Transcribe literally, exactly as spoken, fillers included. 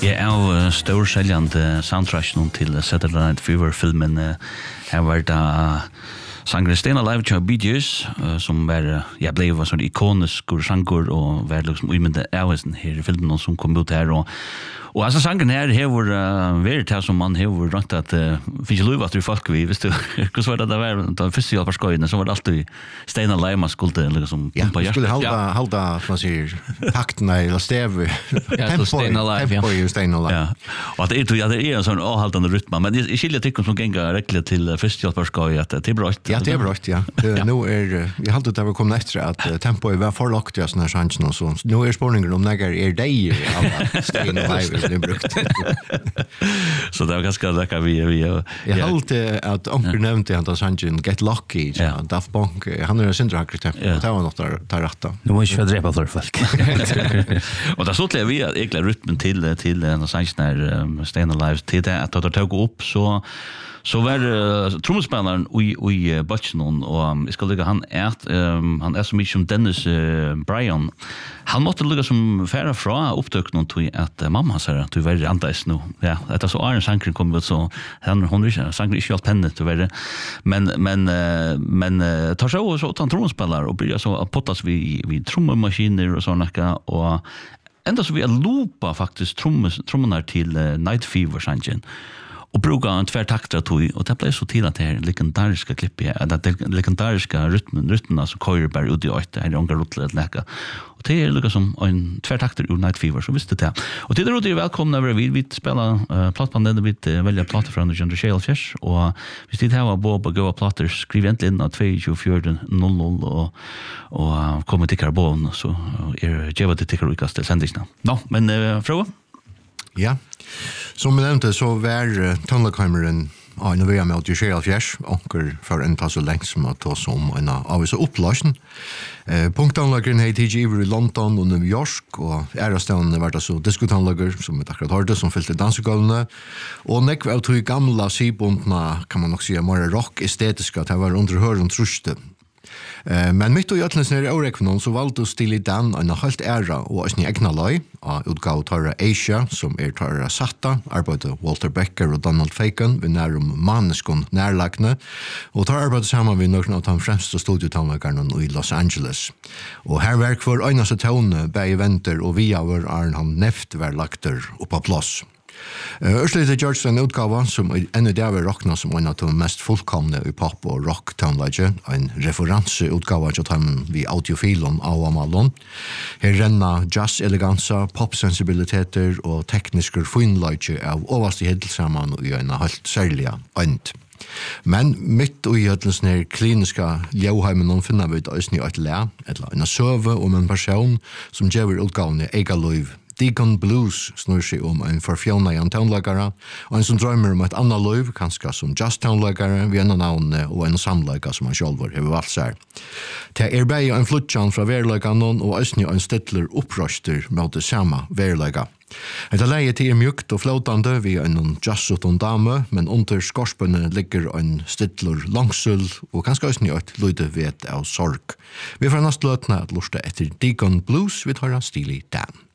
Jeg er storseljende soundtracken til Saturday Night Fever-filmen. Her var det sangre Stena Live til Bee Gees, som var, jeg ble en sånn ikonisk sanger, og var liksom umyndet avhesen her i filmen som kom ut her. Og, og altså sangen her hever uh, vært her som man hever rangt at uh, finnes ikke lov at du folk vi, hvis du, hvordan var det det var, da første hjelp av skøyene, så var det alltid Stena Live man skulle liksom ja, pumpa hjertet. Ja, skulle halda, ja. halda, man sier, taktene eller stev, ja, Stena Live, tempo i Stena Live. Ja, og at det, ja, det er en sånn avhaltende rytme, men jeg skiljer tykker som ganger rekkelig til første hjelp av skøy, at det er bra. Ja, det er bra, ja. Det, ja. Nu er, jeg halte det var kommet etter at tempoet var for lagt i sånne sjansen og sånn. Nå er spørningen om neger er deg av Stena Live det er brukt. Så det var ganske lekker vi... vi ja. Jeg halte at onker nevnte han til sjansen Get Lucky, ja. Daft Punk, han er en syndrakrig tempo, ja. Det var nok der, der rett da. Nå må ikke drepe for folk. Og da så til vi at egentlig rytmen til, til en sjansen her um, Stena Live, til det at det tar opp, så Så var uh, trommespilleren i, i uh, Butchenon, og um, jeg skal lykke han er, um, han er så mye som Dennis uh, Bryan. Han måtte lykke som færre fra opptøkningen til at uh, mamma sier at du er veldig andeis nå. Ja, etter så er en sanger kom ut, så han, hun er ikke, sanger ikke alt henne til å være. Men, men, uh, men uh, tar seg også til en trommespiller, og blir så pottas vi, vi trommemaskiner og sånn ekka, og enda så vi har loopa faktisk trommene til uh, Night Fever-sangen. Og bruka en tvær takter tog, og det ble så til at det er legendariske klippet, at det er legendariske rytmen, rytmene som kører bare ut i øyne, her er unge rottelig et leke. Og det er liksom som en tvær takter ur Night Fever, så visste det. Og til det råd er velkomne over, vi vil spille uh, plattbanden, vi vil uh, velge plater fra Under Shale Fjers, og hvis det her var på å gå av plater, skriv egentlig inn av to fire null null, og, og uh, komme til karbon, så er djeva til tikkere utkast til sendingsene. Nå, men uh, Frøa? Ja, som vi nevnte så var uh, Tønlekammeren av en vei med Under Shale Fjers, onker for en tatt så lengt som at ta som en av oss oppløsning. Uh, Punktanlageren hei tidlig i London og New York, og ærestevnene var det så diskotanlager som vi akkurat hørte, som fylte dansegålene. Og nekv av tog gamla sibundna, kan man nok si, mer rock-estetiska, det var under høren truste. Uh, men mitt og gjøtlens nere i Årekvenon så valgte Steely Dan en helt æra og en egna løy av utgav Tara Asia, som er Tara Satta, arbeidet Walter Becker og Donald Fagan ved nærum Maneskon nærlagne, og tar arbeidet sammen ved noen av de fremste studiotanleggerne i Los Angeles. Og her verk for øyneste tåne, begge venter og via vår er han neft var lagter oppa plass. Ørslite George en utgave som enda det var rockna som en av de mest fullkomne i pop og rock townlage, en referanseutgave til dem vi audiofilon av Amalon. Her renner jazz-eleganza, pop-sensibiliteter og teknisker finlage av overste heddelsamman og i en helt særlig øynt. Men mitt og i høtlensner kliniska ljauheimen noen finner vi et øyne i et le, eller en søve om en person som gjør utgavene ega løyv. Deacon Blues snur seg om en forfjona i en townlagare, og en som drømmer om et annet løyv, kanskje som jazz-townlagare, vi en navn og en samleika som han selv har valgt seg. Det er bare en flutjan fra verleikanen, og østnig en stedler opprøster med det samme verleika. Etter leie til er mjukt og flåtande vi er en jazz-uton dame, men under skorspene ligger en stedler langsull, og kanskje østnig et lyde vet av sorg. Vi får nast løtene at lusta etter Deacon Blues, vi tar Steely Dan.